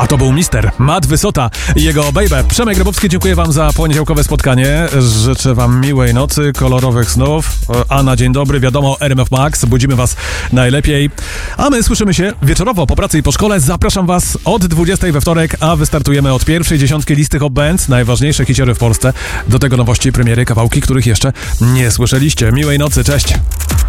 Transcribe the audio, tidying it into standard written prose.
To był Mister Matt Wysota i jego Baby. Przemek Grabowski, dziękuję wam za poniedziałkowe spotkanie. Życzę wam miłej nocy, kolorowych snów. A na dzień dobry, wiadomo, RMF Max. Budzimy was najlepiej. A my słyszymy się wieczorowo po pracy i po szkole. Zapraszam was od 20 we wtorek, a wystartujemy od pierwszej dziesiątki listy Hot Bands. Najważniejsze hiciory w Polsce. Do tego nowości, premiery, kawałki, których jeszcze nie słyszeliście. Miłej nocy, cześć.